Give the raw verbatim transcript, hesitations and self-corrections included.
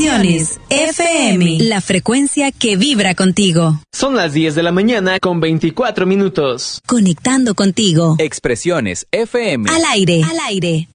Expresiones F M, la frecuencia que vibra contigo. Son las diez de la mañana con veinticuatro minutos. Conectando contigo. Expresiones F M. Al aire, al aire.